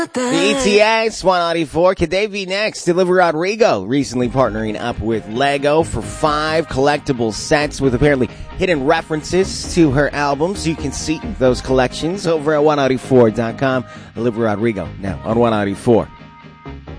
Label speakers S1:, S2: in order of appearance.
S1: The ETS 194. Could they be next? Deliver Rodrigo recently partnering up with Lego for 5 collectible sets with apparently hidden references to her albums. You can see those collections over at 194.com. Deliver Rodrigo now on 194.